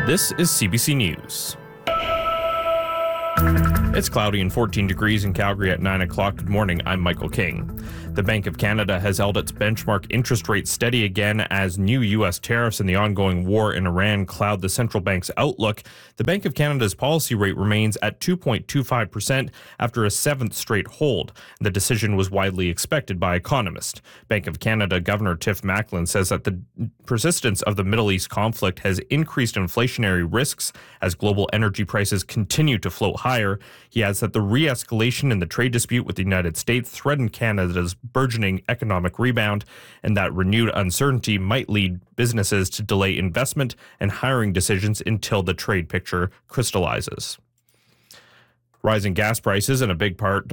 This is CBC News. It's cloudy and 14 degrees in Calgary at 9 o'clock. Good morning, I'm Michael King. The Bank of Canada has held its benchmark interest rate steady again as new U.S. tariffs and the ongoing war in Iran cloud the central bank's outlook. The Bank of Canada's policy rate remains at 2.25% after a seventh straight hold. The decision was widely expected by economists. Bank of Canada Governor Tiff Macklem says that the persistence of the Middle East conflict has increased inflationary risks as global energy prices continue to float higher. He adds that the re-escalation in the trade dispute with the United States threatened Canada's burgeoning economic rebound, and that renewed uncertainty might lead businesses to delay investment and hiring decisions until the trade picture crystallizes. Rising gas prices are a big part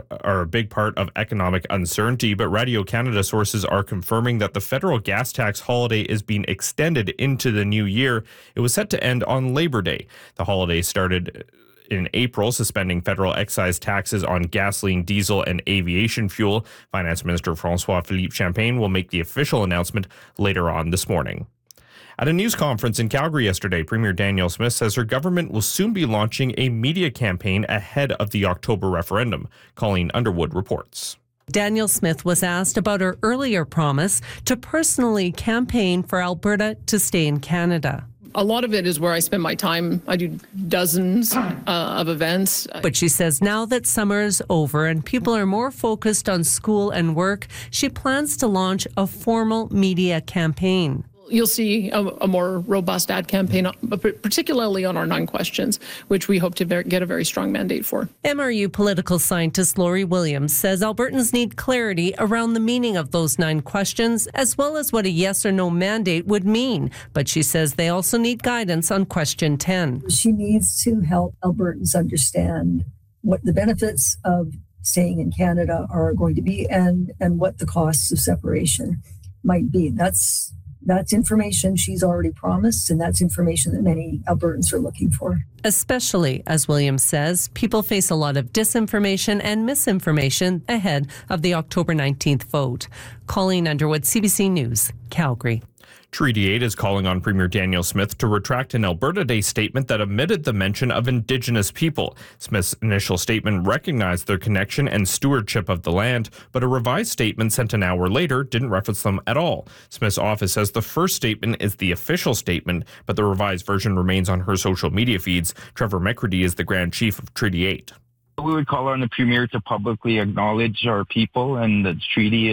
of economic uncertainty, but Radio Canada sources are confirming that the federal gas tax holiday is being extended into the new year. It was set to end on Labor Day. The holiday started in April, suspending federal excise taxes on gasoline, diesel, and aviation fuel. Finance Minister François-Philippe Champagne will make the official announcement later on this morning. At a news conference in Calgary yesterday, Premier Danielle Smith says her government will soon be launching a media campaign ahead of the October referendum. Colleen Underwood reports. Danielle Smith was asked about her earlier promise to personally campaign for Alberta to stay in Canada. A lot of it is where I spend my time. I do dozens of events. But she says now that summer is over and people are more focused on school and work, she plans to launch a formal media campaign. You'll see a more robust ad campaign, particularly on our 9 questions, which we hope to get a very strong mandate for. MRU political scientist Laurie Williams says Albertans need clarity around the meaning of those 9 questions, as well as what a yes or no mandate would mean. But she says they also need guidance on question 10. She needs to help Albertans understand what the benefits of staying in Canada are going to be and what the costs of separation might be. That's information she's already promised, and that's information that many Albertans are looking for. Especially, as Williams says, people face a lot of disinformation and misinformation ahead of the October 19th vote. Colleen Underwood, CBC News, Calgary. Treaty 8 is calling on Premier Danielle Smith to retract an Alberta Day statement that omitted the mention of Indigenous people. Smith's initial statement recognized their connection and stewardship of the land, but a revised statement sent an hour later didn't reference them at all. Smith's office says the first statement is the official statement, but the revised version remains on her social media feeds. Trevor McCready is the Grand Chief of Treaty 8. We would call on the Premier to publicly acknowledge our people and the treaty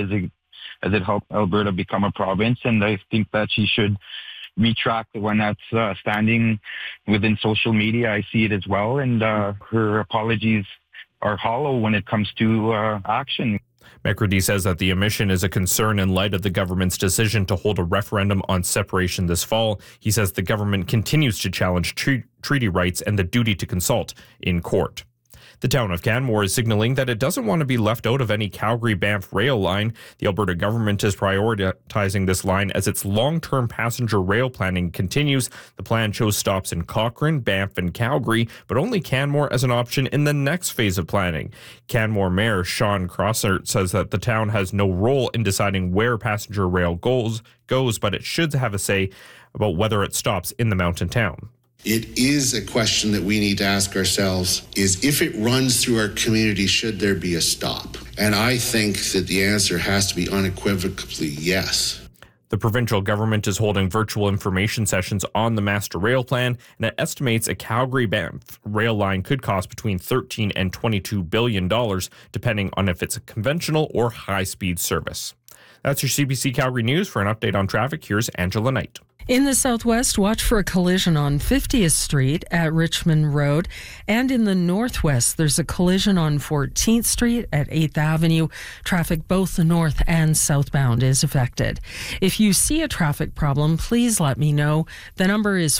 as it helped Alberta become a province, and I think that she should retract when that's standing within social media. I see it as well, and her apologies are hollow when it comes to action. McCready says that the omission is a concern in light of the government's decision to hold a referendum on separation this fall. He says the government continues to challenge treaty rights and the duty to consult in court. The town of Canmore is signaling that it doesn't want to be left out of any Calgary-Banff rail line. The Alberta government is prioritizing this line as its long-term passenger rail planning continues. The plan shows stops in Cochrane, Banff, and Calgary, but only Canmore as an option in the next phase of planning. Canmore Mayor Sean Crossart says that the town has no role in deciding where passenger rail goes, but it should have a say about whether it stops in the mountain town. It is a question that we need to ask ourselves, is if it runs through our community, should there be a stop? And I think that the answer has to be unequivocally yes. The provincial government is holding virtual information sessions on the Master Rail Plan, and it estimates a Calgary-Banff rail line could cost between $13 and $22 billion, depending on if it's a conventional or high-speed service. That's your CBC Calgary News. For an update on traffic, here's Angela Knight. In the southwest, watch for a collision on 50th Street at Richmond Road. And in the northwest, there's a collision on 14th Street at 8th Avenue. Traffic both north and southbound is affected. If you see a traffic problem, please let me know. The number is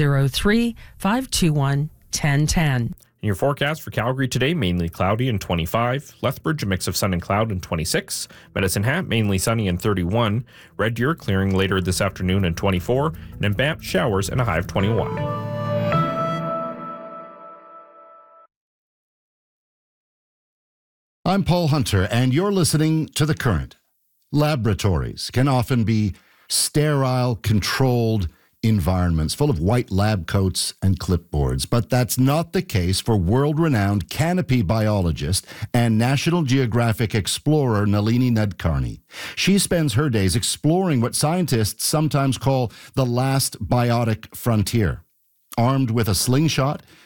403-521-1010. Your forecast for Calgary today, mainly cloudy and 25. Lethbridge, a mix of sun and cloud and 26. Medicine Hat, mainly sunny and 31. Red Deer, clearing later this afternoon and 24. And in Banff, showers and a high of 21. I'm Paul Hunter, and you're listening to The Current. Laboratories can often be sterile, controlled, environments full of white lab coats and clipboards. But that's not the case for world-renowned canopy biologist and National Geographic explorer Nalini Nadkarni. She spends her days exploring what scientists sometimes call the last biotic frontier. Armed with a slingshot,